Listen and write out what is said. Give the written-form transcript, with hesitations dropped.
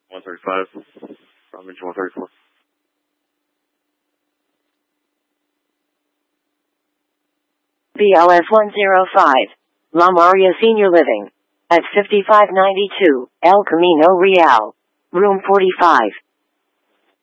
135, from engine 134. BLS 105, La Maria Senior Living, at 5592, El Camino Real, room 45.